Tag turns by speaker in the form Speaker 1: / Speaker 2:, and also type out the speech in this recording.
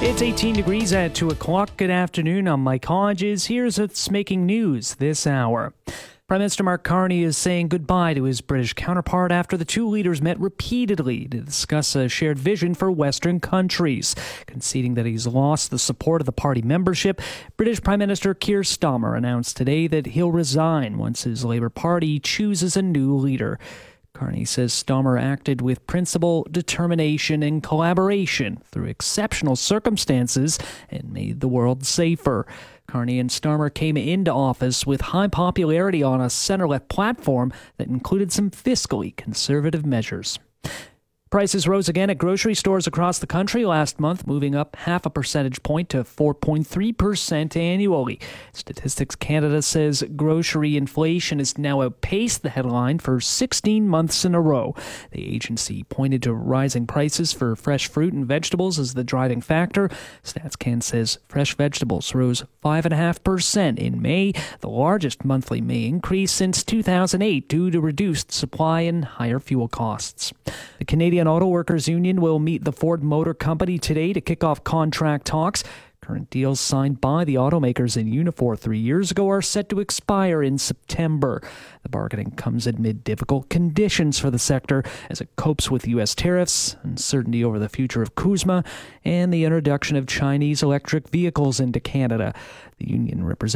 Speaker 1: It's 18 degrees at 2 o'clock. Good afternoon. I'm Mike Hodges. Here's what's making news this hour. Prime Minister Mark Carney is saying goodbye to his British counterpart after the two leaders met repeatedly to discuss a shared vision for Western countries. Conceding that he's lost the support of the party membership, British Prime Minister Keir Starmer announced today that he'll resign once his Labour Party chooses a new leader. Carney says Starmer acted with principle, determination, and collaboration through exceptional circumstances and made the world safer. Carney and Starmer came into office with high popularity on a center-left platform that included some fiscally conservative measures. Prices rose again at grocery stores across the country last month, moving up 0.5 percentage point to 4.3% annually. Statistics Canada says grocery inflation has now outpaced the headline for 16 months in a row. The agency pointed to rising prices for fresh fruit and vegetables as the driving factor. StatsCan says fresh vegetables rose 5.5% in May, the largest monthly May increase since 2008 due to reduced supply and higher fuel costs. The Canadian Auto Workers Union will meet the Ford Motor Company today to kick off contract talks. Current deals signed by the automakers in Unifor 3 years ago are set to expire in September. The bargaining comes amid difficult conditions for the sector as it copes with U.S. tariffs, uncertainty over the future of CUSMA, and the introduction of Chinese electric vehicles into Canada. The union represents